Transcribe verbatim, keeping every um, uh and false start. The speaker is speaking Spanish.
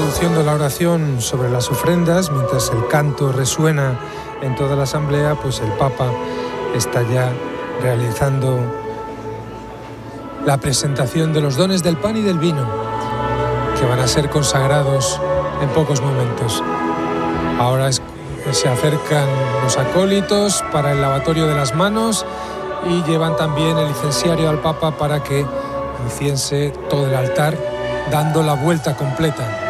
introduciendo la oración sobre las ofrendas, mientras el canto resuena en toda la asamblea, pues el Papa está ya realizando la presentación de los dones del pan y del vino, que van a ser consagrados en pocos momentos. Ahora es, se acercan los acólitos para el lavatorio de las manos y llevan también el incenciario al Papa para que inciense todo el altar, dando la vuelta completa.